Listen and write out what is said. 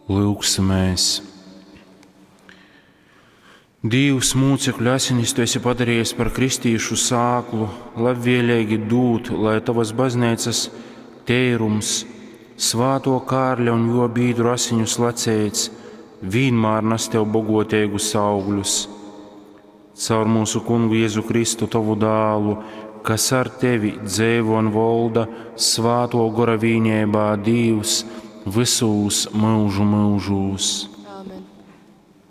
Lūksimies! Dievs, mūcekļu asinis tu esi padarījis par kristīšu sāklu, labvēlīgi dūt, lai tavas baznīcas teirums, svāto Kārļa un jo bīdru asiņu slacēts, vienmēr nes tev bogotīgus augļus. Caur mūsu Kungu Jēzu Kristu, tavu dālu, kas ar tevi dzēvo un valda svāto gora vienībā Dievs visus mūžu mūžus.